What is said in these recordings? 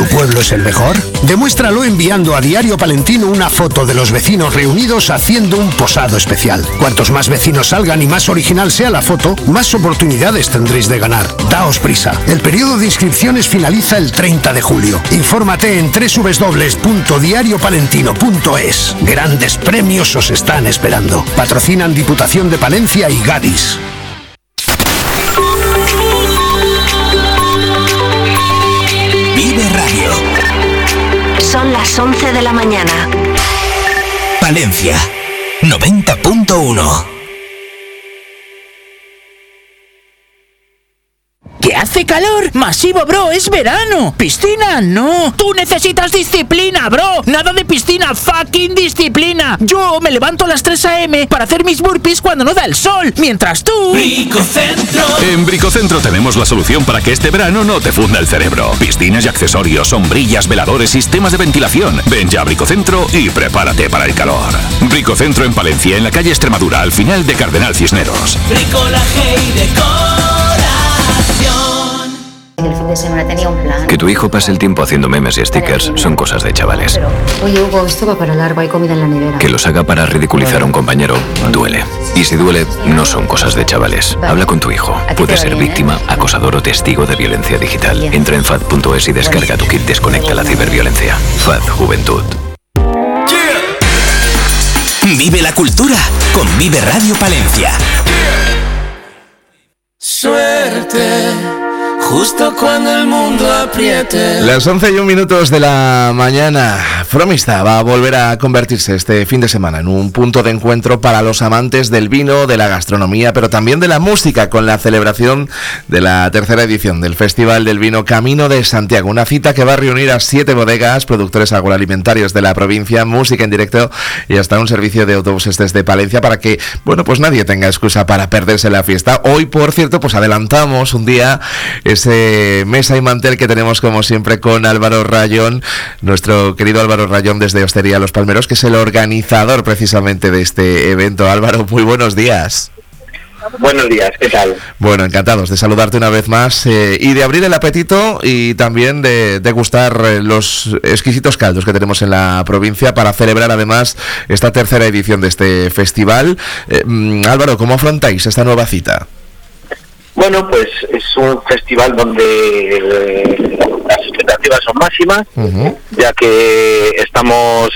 pueblo es el mejor? Demuéstralo enviando a Diario Palentino una foto de los vecinos reunidos haciendo un posado especial. Cuantos más vecinos salgan y más original sea la foto, más oportunidades tendréis de ganar. Daos prisa. El periodo de inscripciones finaliza el 30 de julio. Infórmate en www.diariopalentino.es. Grandes premios os están esperando. Patrocinan Diputación de Palencia y Gadis. Vive Radio. Son las 11 de la mañana. Palencia, 90.1. ¿Que hace calor? Masivo, bro, es verano. ¿Piscina? No. Tú necesitas disciplina, bro. Nada de piscina, fucking disciplina. Yo me levanto a las 3 a.m. para hacer mis burpees cuando no da el sol. Mientras tú... Bricocentro. En Bricocentro tenemos la solución para que este verano no te funda el cerebro. Piscinas y accesorios, sombrillas, veladores, sistemas de ventilación. Ven ya a Bricocentro y prepárate para el calor. Bricocentro en Palencia, en la calle Extremadura, al final de Cardenal Cisneros. Bricolaje y decoración. El fin de semana tenía un plan. Que tu hijo pase el tiempo haciendo memes y stickers son cosas de chavales. Pero, oye, Hugo, esto va para largo, hay comida en la nevera. Que los haga para ridiculizar a un compañero duele. Y si duele, no son cosas de chavales. Habla con tu hijo. Puede ser víctima, acosador o testigo de violencia digital. Entra en FAD.es y descarga tu kit Desconecta la ciberviolencia. FAD Juventud. Vive la cultura con Vive Radio Palencia. Suerte, justo cuando el mundo apriete. Las 11:01 de la mañana. Fromista va a volver a convertirse este fin de semana en un punto de encuentro para los amantes del vino, de la gastronomía, pero también de la música, con la celebración de la tercera edición del Festival del Vino Camino de Santiago. Una cita que va a reunir a 7 bodegas, productores agroalimentarios de la provincia, música en directo y hasta un servicio de autobuses desde Palencia para que, bueno, pues nadie tenga excusa para perderse la fiesta. Hoy, por cierto, pues adelantamos un día ese mesa y mantel que tenemos como siempre con Álvaro Rayón, nuestro querido Álvaro Rayón desde Hostería Los Palmeros, que es el organizador precisamente de este evento. Álvaro, muy buenos días. Buenos días, ¿qué tal? Bueno, encantados de saludarte una vez más y de abrir el apetito y también de degustar los exquisitos caldos que tenemos en la provincia para celebrar además esta tercera edición de este festival. Álvaro, ¿cómo afrontáis esta nueva cita? Bueno, pues es un festival donde las expectativas son máximas, ya que estamos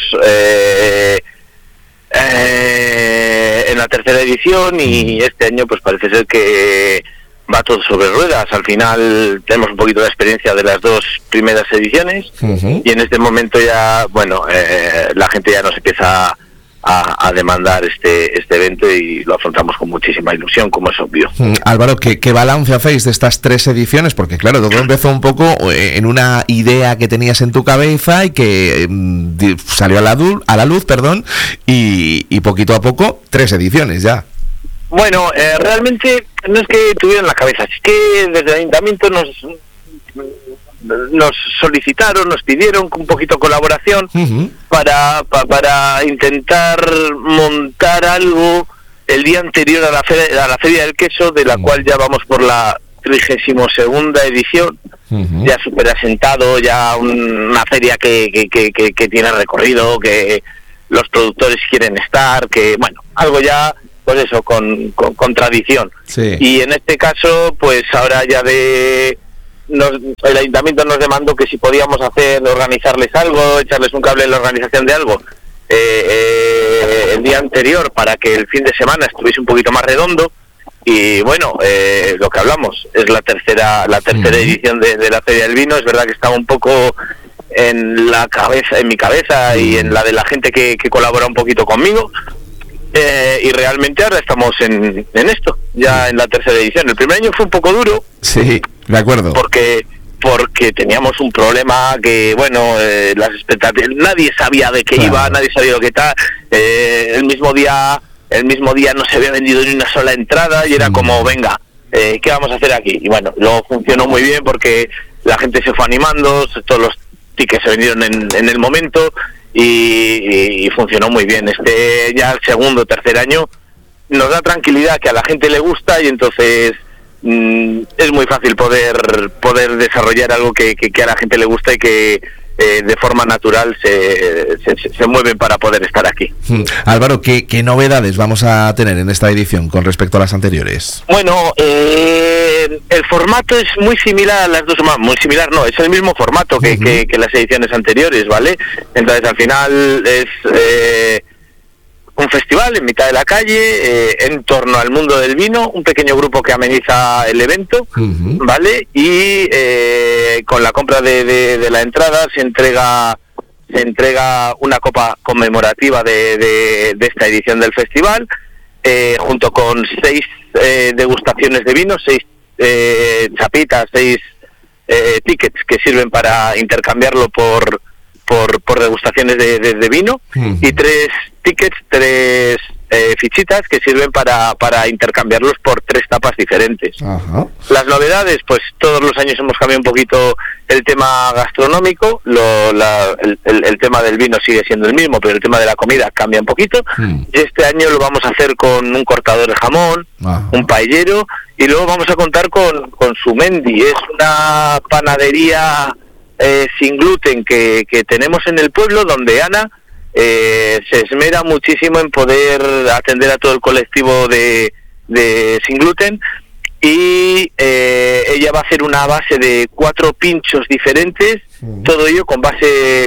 en la tercera edición y este año pues parece ser que va todo sobre ruedas. Al final tenemos un poquito de experiencia de las dos primeras ediciones y en este momento ya, bueno, la gente ya nos empieza a demandar este evento y lo afrontamos con muchísima ilusión, como es obvio. Álvaro, ¿qué balance hacéis de estas 3 ediciones? Porque claro, todo empezó un poco en una idea que tenías en tu cabeza y que salió a la luz, y poquito a poco 3 ediciones ya. Bueno, realmente no es que tuviera en la cabeza, es que desde el ayuntamiento nos solicitaron, nos pidieron un poquito colaboración para intentar montar algo el día anterior a la Feria del Queso, de la cual ya vamos por la 32ª edición, ya súper asentado, ya una feria que tiene recorrido, que los productores quieren estar, que bueno, algo ya, pues eso, con tradición. Sí. Y en este caso, pues ahora ya el ayuntamiento nos demandó que si podíamos organizarles algo, echarles un cable en la organización de algo el día anterior para que el fin de semana estuviese un poquito más redondo. Y bueno, lo que hablamos es la tercera edición de la Feria del Vino. Es verdad que estaba un poco en mi cabeza y en la de la gente que colabora un poquito conmigo. Y realmente ahora estamos en esto, ya en la tercera edición. El primer año fue un poco duro. Sí, de acuerdo. Porque teníamos un problema que, bueno, las expectativas, nadie sabía de qué iba, nadie sabía lo que tal. El mismo día no se había vendido ni una sola entrada y era como, venga, ¿qué vamos a hacer aquí? Y bueno, luego funcionó muy bien porque la gente se fue animando, todos los tickets se vendieron en el momento. Y funcionó muy bien. Ya el segundo o tercer año nos da tranquilidad, que a la gente le gusta, y entonces es muy fácil poder desarrollar algo que a la gente le gusta y que de forma natural se mueven para poder estar aquí. Álvaro, ¿qué novedades vamos a tener en esta edición con respecto a las anteriores? Bueno, el formato es muy similar a las dos, muy similar no, es el mismo formato que las ediciones anteriores, ¿vale? Entonces al final es un festival en mitad de la calle, en torno al mundo del vino, un pequeño grupo que ameniza el evento, ¿vale? Y con la compra de la entrada se entrega una copa conmemorativa de esta edición del festival, junto con 6 degustaciones de vino, 6 chapitas, 6 tickets que sirven para intercambiarlo por degustaciones de vino, y 3 tickets, 3 fichitas que sirven para intercambiarlos por 3 tapas diferentes. Ajá. Las novedades, pues todos los años hemos cambiado un poquito el tema gastronómico, el tema del vino sigue siendo el mismo, pero el tema de la comida cambia un poquito, y este año lo vamos a hacer con un cortador de jamón, un paellero, y luego vamos a contar con Sumendi. Es una panadería sin gluten que tenemos en el pueblo, donde Ana se esmera muchísimo en poder atender a todo el colectivo de sin gluten, y ella va a hacer una base de 4 pinchos diferentes, todo ello con base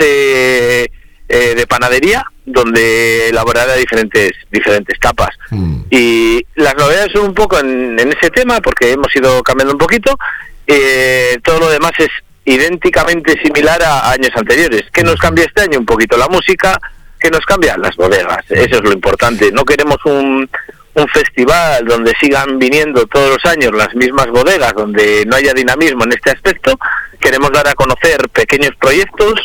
de panadería, donde elaborará diferentes tapas. Y las novedades son un poco en ese tema, porque hemos ido cambiando un poquito. Todo lo demás es idénticamente similar a años anteriores. ¿Qué nos cambia este año? Un poquito la música. ¿Qué nos cambia? Las bodegas. Eso es lo importante. No queremos un festival donde sigan viniendo todos los años las mismas bodegas, donde no haya dinamismo en este aspecto. Queremos dar a conocer pequeños proyectos,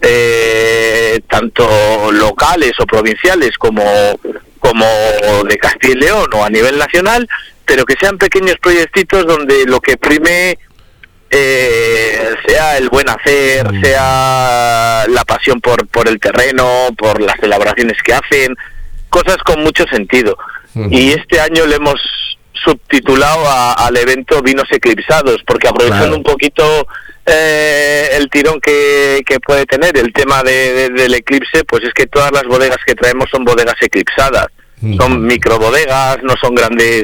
tanto locales o provinciales como de Castilla y León o a nivel nacional, pero que sean pequeños proyectitos donde lo que prime sea el buen hacer, sea la pasión por el terreno, por las elaboraciones que hacen, cosas con mucho sentido. Y este año le hemos subtitulado al evento Vinos Eclipsados, porque aprovechando un poquito el tirón que puede tener el tema del eclipse, pues es que todas las bodegas que traemos son bodegas eclipsadas, son microbodegas, no son grandes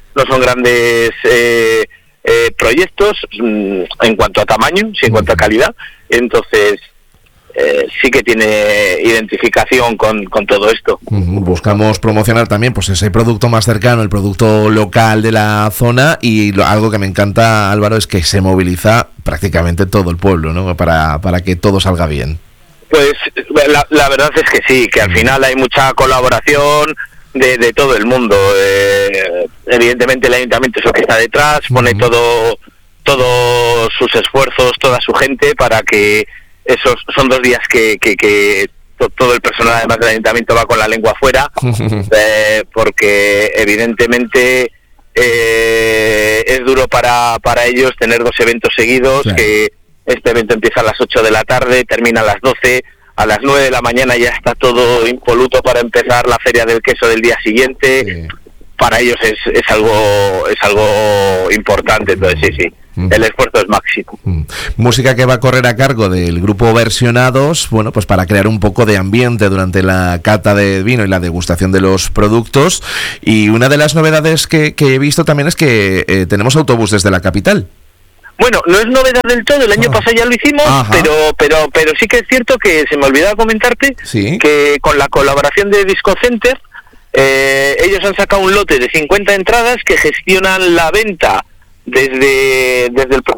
proyectos en cuanto a tamaño, sí, en cuanto a calidad. Entonces sí que tiene identificación con todo esto. Buscamos promocionar también pues ese producto más cercano, el producto local de la zona, y algo que me encanta, Álvaro, es que se moviliza prácticamente todo el pueblo, ¿no? Para que todo salga bien. Pues la verdad es que sí, que al final hay mucha colaboración de todo el mundo. Evidentemente el ayuntamiento es lo que está detrás, pone todos sus esfuerzos, toda su gente, para que esos son 2 días que todo el personal, además del ayuntamiento, va con la lengua afuera, porque evidentemente es duro para ellos tener 2 eventos seguidos, claro. Que este evento empieza a las 8 de la tarde, termina a las 12, a las 9 de la mañana ya está todo impoluto para empezar la feria del queso del día siguiente. Sí. Para ellos es algo importante, entonces sí, el esfuerzo es máximo. Música que va a correr a cargo del grupo Versionados, bueno, pues para crear un poco de ambiente durante la cata de vino y la degustación de los productos. Y una de las novedades que he visto también es que tenemos autobús desde la capital. Bueno, no es novedad del todo, el año pasado ya lo hicimos, pero sí que es cierto que se me olvidaba comentarte, ¿sí?, que con la colaboración de Disco Center, ellos han sacado un lote de 50 entradas que gestionan la venta desde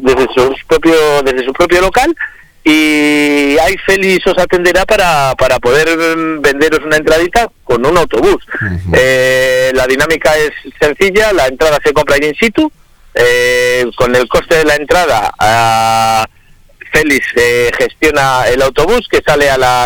su propio local, y ahí Félix os atenderá para poder venderos una entradita con un autobús. La dinámica es sencilla, la entrada se compra in situ. Con el coste de la entrada, Félix gestiona el autobús que sale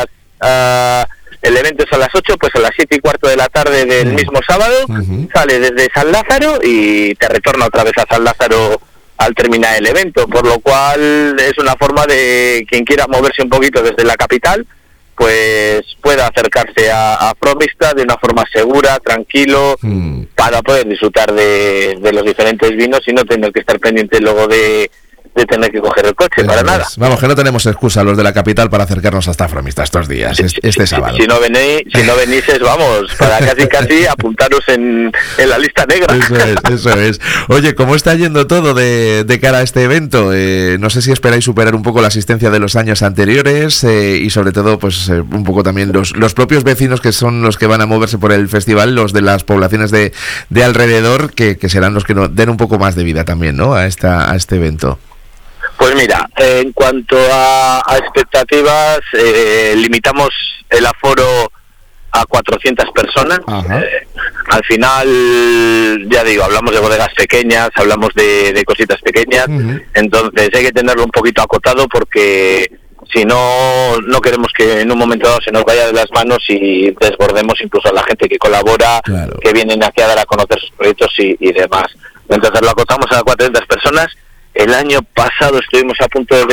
el evento es a las 8, pues a las 7:15 de la tarde del mismo sábado, sale desde San Lázaro y te retorna otra vez a San Lázaro al terminar el evento, por lo cual es una forma de quien quiera moverse un poquito desde la capital, pues pueda acercarse a Fromista de una forma segura, tranquilo, para poder disfrutar de los diferentes vinos y no tener que estar pendiente luego de tener que coger el coche, para nada. Vamos, que no tenemos excusa los de la capital para acercarnos hasta Fromista estos días, este sábado. Si no venís, vamos, para casi apuntaros en la lista negra. Eso es. Oye, ¿cómo está yendo todo de cara a este evento? No sé si esperáis superar un poco la asistencia de los años anteriores y sobre todo, pues un poco también los propios vecinos que son los que van a moverse por el festival, los de las poblaciones de alrededor, que serán los que den un poco más de vida también, ¿no? a este evento. Pues mira, en cuanto a expectativas, limitamos el aforo a 400 personas. Al final, ya digo, hablamos de bodegas pequeñas, hablamos de cositas pequeñas, entonces hay que tenerlo un poquito acotado porque si no queremos que en un momento dado se nos vaya de las manos y desbordemos incluso a la gente que colabora, claro, que vienen aquí a dar a conocer sus proyectos y demás. Entonces lo acotamos a 400 personas. El año pasado estuvimos a punto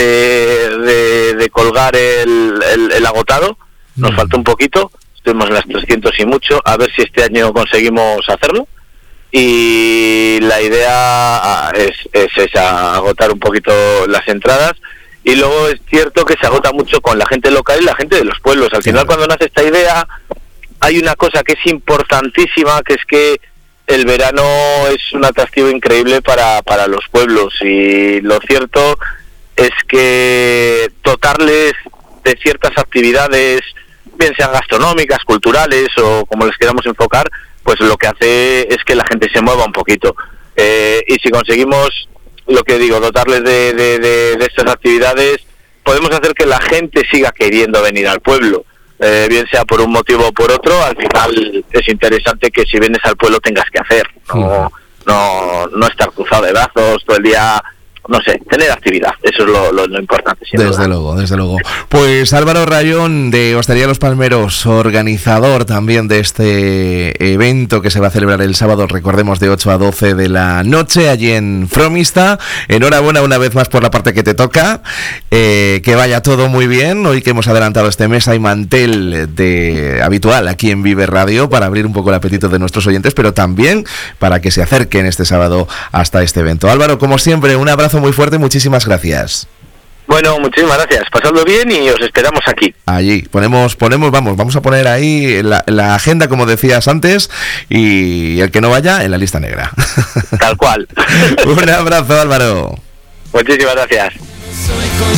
de colgar el agotado, nos faltó un poquito, estuvimos en las 300 y mucho, a ver si este año conseguimos hacerlo. Y la idea es esa, agotar un poquito las entradas. Y luego es cierto que se agota mucho con la gente local y la gente de los pueblos. Al final, cuando nace esta idea, hay una cosa que es importantísima, que es que el verano es un atractivo increíble para los pueblos, y lo cierto es que dotarles de ciertas actividades, bien sean gastronómicas, culturales o como les queramos enfocar, pues lo que hace es que la gente se mueva un poquito. Y si conseguimos, lo que digo, dotarles de estas actividades, podemos hacer que la gente siga queriendo venir al pueblo. Bien sea por un motivo o por otro, al final es interesante que si vienes al pueblo tengas que hacer, no estar cruzado de brazos todo el día, no sé, tener actividad, eso es lo importante. Desde luego. Pues Álvaro Rayón, de Hostería Los Palmeros, organizador también de este evento que se va a celebrar el sábado, recordemos, de 8 a 12 de la noche, allí en Fromista. Enhorabuena una vez más por la parte que te toca, que vaya todo muy bien. Hoy que hemos adelantado este mesa y mantel habitual aquí en Vive Radio, para abrir un poco el apetito de nuestros oyentes, pero también para que se acerquen este sábado hasta este evento. Álvaro, como siempre, un abrazo muy fuerte, muchísimas gracias. Bueno, muchísimas gracias, pasadlo bien y os esperamos aquí. Allí, vamos a poner ahí la agenda, como decías antes, y el que no vaya, en la lista negra. Tal cual. Un abrazo, Álvaro. Muchísimas gracias.